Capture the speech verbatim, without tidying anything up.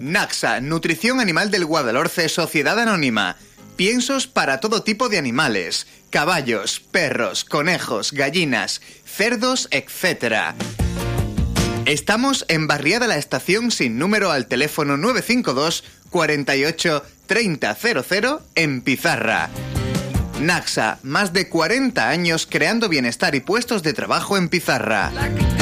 Naxa, Nutrición Animal del Guadalhorce, Sociedad Anónima. Piensos para todo tipo de animales. Caballos, perros, conejos, gallinas, cerdos, etcétera. Estamos en Barriada La Estación sin número al teléfono nueve cinco dos, cuarenta y ocho, treinta cero cero en Pizarra. Naxa, más de cuarenta años creando bienestar y puestos de trabajo en Pizarra.